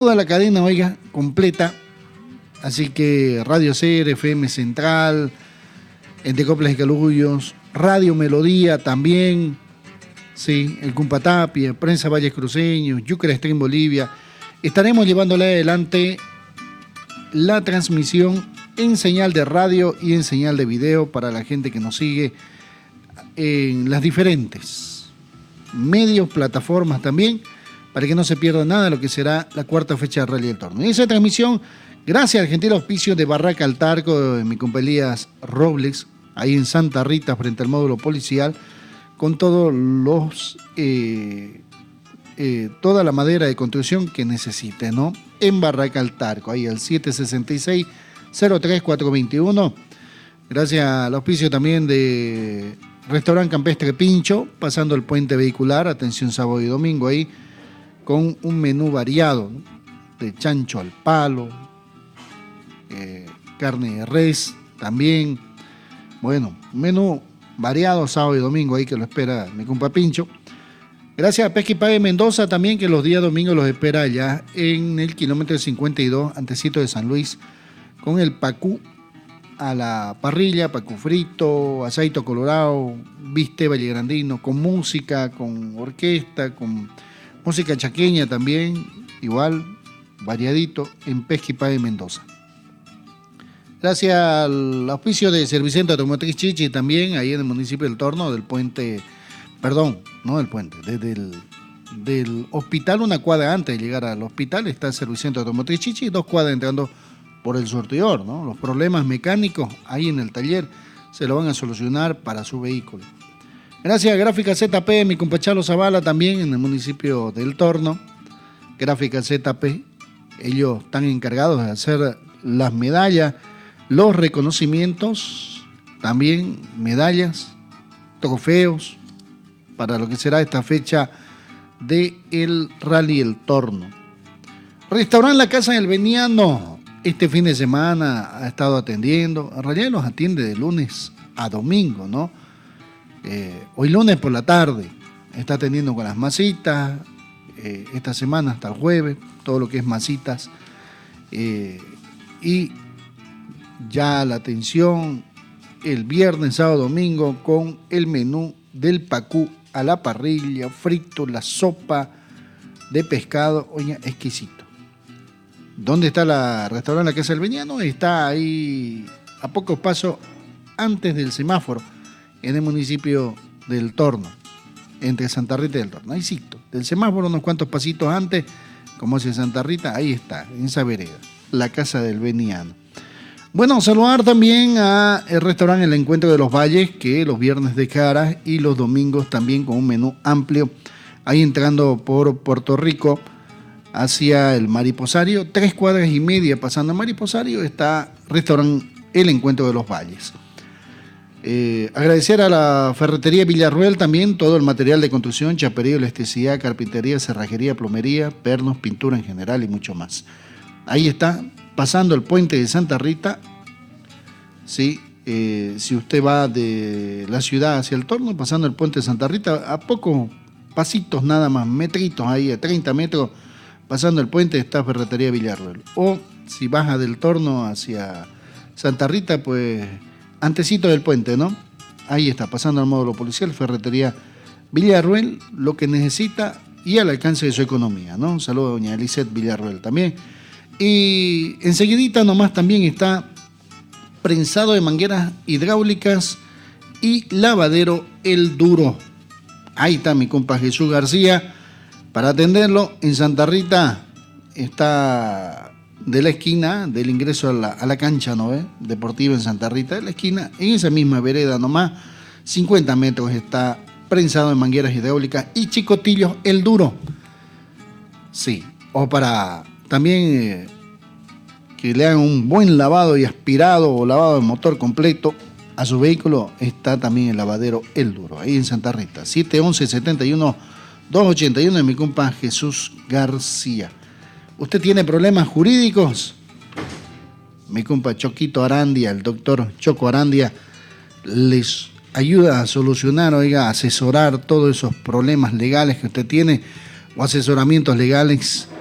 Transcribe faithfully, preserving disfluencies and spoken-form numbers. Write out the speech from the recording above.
toda la cadena, oiga, completa. Así que Radio C R, F M Central, Entre Coplas y Calullos, Radio Melodía también, sí, el Cumpatapia, Prensa Valles Cruceños, Yucra Stream Bolivia. Estaremos llevándole adelante la transmisión en señal de radio y en señal de video para la gente que nos sigue en las diferentes medios, plataformas también, para que no se pierda nada de lo que será la cuarta fecha de Rally del Torno. Y esa transmisión, gracias al gentil auspicio de Barraca Altarco, de mi compañía Robles, ahí en Santa Rita, frente al módulo policial, con todos los eh, eh, toda la madera de construcción que necesite, ¿no? En Barraca Altarco, ahí al siete seis seis, cero tres cuatro dos uno. Gracias al auspicio también de Restaurante Campestre Pincho, pasando el puente vehicular, atención sábado y domingo ahí, con un menú variado, ¿no? De chancho al palo, eh, carne de res también. Bueno, un menú variado sábado y domingo ahí que lo espera mi compa Pincho. Gracias a Pesca y Pague Mendoza también, que los días domingos los espera allá en el kilómetro cincuenta y dos, antecito de San Luis, con el pacú a la parrilla, pacú frito, aceito colorado, bistec vallegrandino, con música, con orquesta, con música chaqueña también, igual, variadito, en Pesca y Pague Mendoza. Gracias al auspicio de Servicentro Automotriz Chichi también, ahí en el municipio del Torno, del puente, perdón, no del puente, desde el del hospital, una cuadra antes de llegar al hospital, está el Servicentro Automotriz Chichi, dos cuadras entrando por el surtidor, ¿no? Los problemas mecánicos ahí en el taller se lo van a solucionar para su vehículo. Gracias a Gráfica Z P, mi compa Chalo Zavala también en el municipio del Torno. Gráfica Z P, ellos están encargados de hacer las medallas, los reconocimientos, también medallas, trofeos, para lo que será esta fecha del Rally El Torno. Restaurante La Casa del Veniano, este fin de semana ha estado atendiendo, en realidad los atiende de lunes a domingo, ¿no? Eh, hoy lunes por la tarde está atendiendo con las masitas, eh, esta semana hasta el jueves, todo lo que es masitas, eh, y ya la atención el viernes, sábado, domingo con el menú del pacú a la parrilla, frito, la sopa de pescado, oye, exquisito. ¿Dónde está la restaurante La Casa del Veniano? Está ahí a pocos pasos antes del semáforo, en el municipio del Torno, entre Santa Rita y el Torno. Ahí sí, del semáforo unos cuantos pasitos antes, como hacia Santa Rita, ahí está, en esa vereda, La Casa del Veniano. Bueno, saludar también a el restaurante El Encuentro de los Valles, que los viernes de caras y los domingos también con un menú amplio, ahí entrando por Puerto Rico hacia el Mariposario, tres cuadras y media pasando el Mariposario, está restaurante El Encuentro de los Valles. Eh, agradecer a la ferretería Villarruel también todo el material de construcción, chapería, electricidad, carpintería, cerrajería, plomería, pernos, pintura en general y mucho más. Ahí está, pasando el puente de Santa Rita. Sí, eh, si usted va de la ciudad hacia el Torno, pasando el puente de Santa Rita, a pocos pasitos nada más, metritos ahí, a treinta metros, pasando el puente está ferretería Villarruel. O si baja del Torno hacia Santa Rita, pues antecito del puente, ¿no? Ahí está, pasando al módulo policial, ferretería Villarruel, lo que necesita y al alcance de su economía, ¿no? Un saludo a doña Elisette Villarruel también. Y enseguidita nomás también está prensado de mangueras hidráulicas y lavadero El Duro. Ahí está mi compa Jesús García para atenderlo. En Santa Rita está de la esquina del ingreso a la, a la cancha, ¿no ve? Deportiva en Santa Rita, de la esquina, en esa misma vereda nomás, cincuenta metros está prensado de mangueras hidráulicas y chicotillos El Duro. Sí, o para también eh, que le hagan un buen lavado y aspirado o lavado de motor completo a su vehículo, está también el lavadero El Duro, ahí en Santa Rita, siete once, setenta y uno, doscientos ochenta y uno de mi compa Jesús García. ¿Usted tiene problemas jurídicos? Mi compa Choquito Arandia, el doctor Choco Arandia, les ayuda a solucionar, oiga, a asesorar todos esos problemas legales que usted tiene o asesoramientos legales